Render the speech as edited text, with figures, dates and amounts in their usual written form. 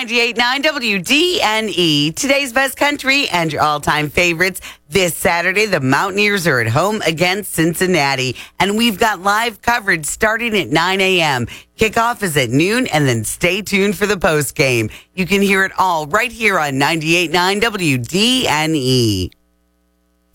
98.9 WDNE, today's best country and your all-time favorites. This Saturday, the Mountaineers are at home against Cincinnati, and we've got live coverage starting at 9 a.m. Kickoff is at noon, and then stay tuned for the post game. You can hear it all right here on 98.9 WDNE.